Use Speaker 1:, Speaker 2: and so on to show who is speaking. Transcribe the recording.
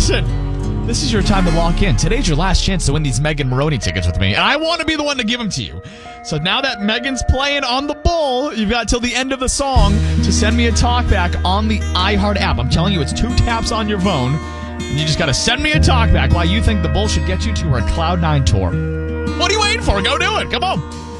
Speaker 1: listen, this is your time to lock in. Today's your last chance to win these Megan Maroney tickets with me, and I want to be the one to give them to you. So now that Megan's playing on the bull, you've got till the end of the song to send me a talkback on the iHeart app. I'm telling you, it's 2 taps on your phone. And you just got to send me a talkback why you think the bull should get you to her Cloud9 tour. What are you waiting for? Go do it. Come on.